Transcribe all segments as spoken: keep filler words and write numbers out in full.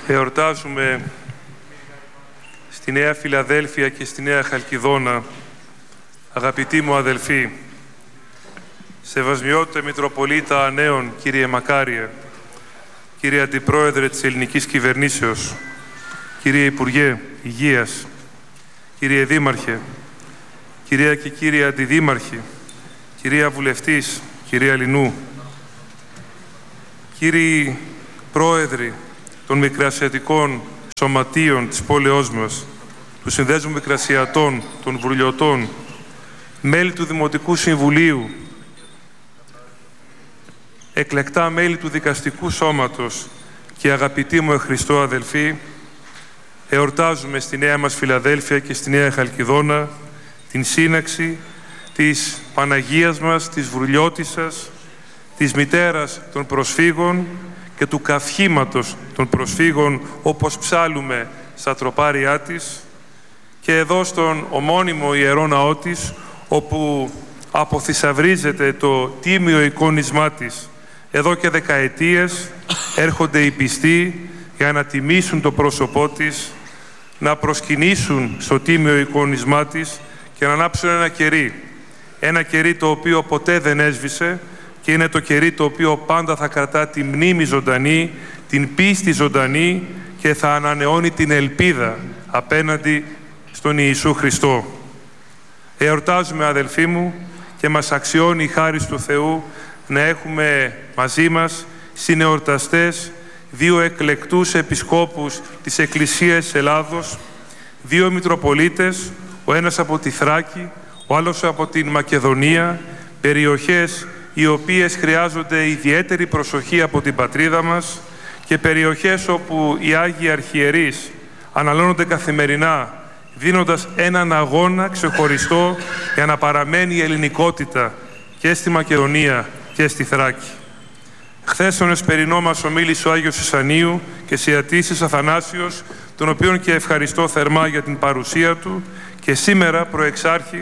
Εορτάζουμε στη Νέα Φιλαδέλφεια και στη Νέα Χαλκιδόνα, αγαπητοί μου αδελφοί, Σεβασμιότατε Μητροπολίτα Ανέων, κύριε Μακάριε, κύριε Αντιπρόεδρε της Ελληνικής Κυβερνήσεως, κύριε Υπουργέ Υγείας, κύριε Δήμαρχε, κυρία και κύριοι Αντιδήμαρχοι, κυρία Βουλευτής, κυρία Λινού, κύριοι Πρόεδροι των Μικρασιατικών Σωματείων της πόλεως μας, του Συνδέσμου Μικρασιατών, των Βουρλιωτών, μέλη του Δημοτικού Συμβουλίου, εκλεκτά μέλη του Δικαστικού Σώματος και αγαπητοί μου εχριστό αδελφοί, εορτάζουμε στη Νέα μας Φιλαδέλφεια και στη Νέα Χαλκιδόνα την σύναξη της Παναγίας μας, της Βουρλιώτισσας, της μητέρας των προσφύγων και του καυχήματος των προσφύγων, όπως ψάλουμε στα τροπάρια της, και εδώ στον ομώνυμο Ιερό Ναό της, όπου αποθυσαυρίζεται το τίμιο εικόνισμά της. Εδώ και δεκαετίες έρχονται οι πιστοί για να τιμήσουν το πρόσωπό της, να προσκυνήσουν στο τίμιο εικόνισμά της και να ανάψουν ένα κερί. Ένα κερί το οποίο ποτέ δεν έσβησε και είναι το κερί το οποίο πάντα θα κρατά τη μνήμη ζωντανή, την πίστη ζωντανή και θα ανανεώνει την ελπίδα απέναντι στον Ιησού Χριστό. Εορτάζουμε, αδελφοί μου, και μας αξιώνει η χάρις του Θεού να έχουμε μαζί μας συνεορταστές δύο εκλεκτούς επισκόπους της Εκκλησίας Ελλάδος, δύο Μητροπολίτες, ο ένας από τη Θράκη, ο άλλος από την Μακεδονία, περιοχές οι οποίες χρειάζονται ιδιαίτερη προσοχή από την πατρίδα μας και περιοχές όπου οι Άγιοι Αρχιερείς αναλώνονται καθημερινά, δίνοντας έναν αγώνα ξεχωριστό για να παραμένει η ελληνικότητα και στη Μακεδονία και στη Θράκη. Χθες στον Εσπερινό μας ομίλησε ο Άγιος Ισανίου και Σιατήσης Αθανάσιος, τον οποίον και ευχαριστώ θερμά για την παρουσία του, και σήμερα προεξάρχει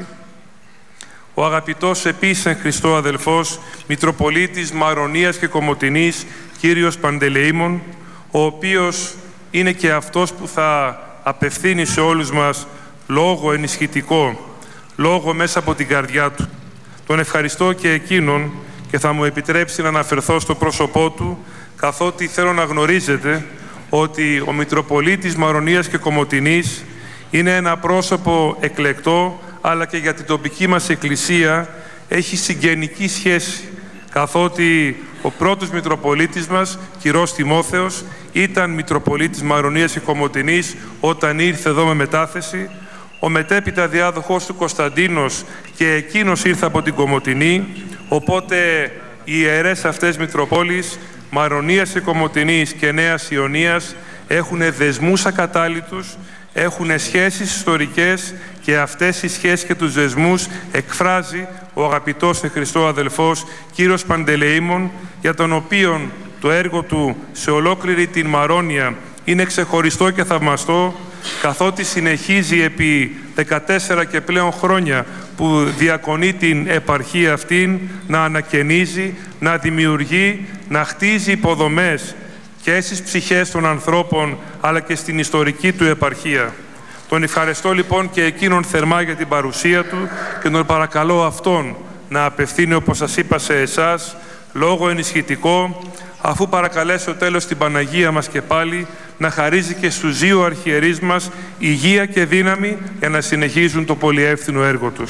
ο αγαπητός επίσης εν Χριστώ αδελφός, Μητροπολίτης Μαρονίας και Κομοτηνής, κύριος Παντελεήμων, ο οποίος είναι και αυτός που θα απευθύνει σε όλους μας λόγο ενισχυτικό, λόγο μέσα από την καρδιά του. Τον ευχαριστώ και εκείνον και θα μου επιτρέψει να αναφερθώ στο πρόσωπό του, καθότι θέλω να γνωρίζετε ότι ο Μητροπολίτης Μαρονίας και Κομοτηνής είναι ένα πρόσωπο εκλεκτό, αλλά και για την τοπική μας Εκκλησία έχει συγγενική σχέση, καθότι ο πρώτος Μητροπολίτης μας, κυρός Τιμόθεος, ήταν Μητροπολίτης Μαρονίας και Κομοτηνής όταν ήρθε εδώ με μετάθεση. Ο μετέπειτα διάδοχος του Κωνσταντίνος και εκείνος ήρθε από την Κομοτηνή, οπότε οι ιερές αυτές Μητροπόλεις, Μαρονίας και Κομοτηνής και Νέας Ιωνίας, έχουν δεσμούς ακατάλητους, έχουν σχέσεις ιστορικές και αυτές οι σχέσεις και τους δεσμούς εκφράζει ο αγαπητός εν Χριστώ αδελφός κύριος Παντελεήμων, για τον οποίον το έργο του σε ολόκληρη την Μαρόνια είναι ξεχωριστό και θαυμαστό, καθότι συνεχίζει επί δεκατέσσερα και πλέον χρόνια που διακονεί την επαρχία αυτήν να ανακαινίζει, να δημιουργεί, να χτίζει υποδομές και στις ψυχές των ανθρώπων αλλά και στην ιστορική του επαρχία. Τον ευχαριστώ λοιπόν και εκείνον θερμά για την παρουσία του και τον παρακαλώ αυτόν να απευθύνει, όπως σας είπα, σε εσάς λόγο ενισχυτικό, αφού παρακαλέσω τέλος την Παναγία μας και πάλι να χαρίζει και στους δύο αρχιερείς μας υγεία και δύναμη για να συνεχίζουν το πολυεύθυνο έργο τους.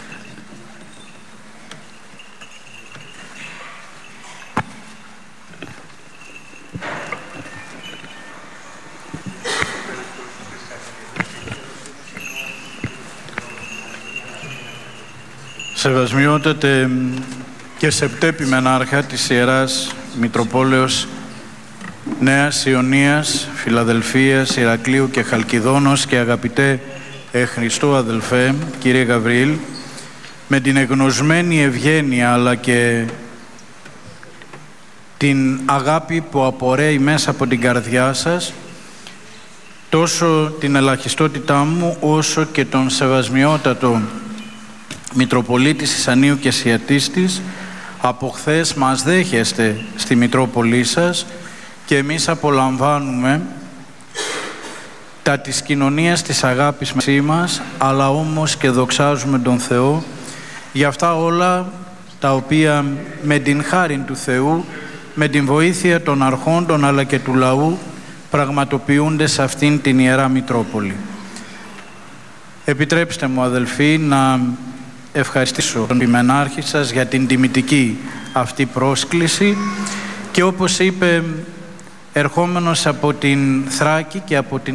Σεβασμιότατε και Σεπτέπη Μενάρχα της Ιεράς Μητροπόλεως Νέας Ιωνίας, Φιλαδελφίας, Ηρακλείου και Χαλκιδόνος και αγαπητέ ε, Χριστό αδελφέ, κύριε Γαβριήλ, με την εγνωσμένη ευγένεια αλλά και την αγάπη που απορρέει μέσα από την καρδιά σας, τόσο την ελαχιστότητά μου όσο και τον σεβασμιότατο Μητροπολίτης Ισανίου και Σιατίστης, από χθες μας δέχεστε στη Μητρόπολη σας και εμείς απολαμβάνουμε τα της κοινωνίας της αγάπης μεταξύ μας, αλλά όμως και δοξάζουμε τον Θεό για αυτά όλα τα οποία με την χάρη του Θεού, με την βοήθεια των αρχόντων αλλά και του λαού πραγματοποιούνται σε αυτήν την Ιερά Μητρόπολη. Επιτρέψτε μου, αδελφοί, να ευχαριστήσω τον Πιμενάρχη σας για την τιμητική αυτή πρόσκληση και, όπως είπε, ερχόμενος από την Θράκη και από την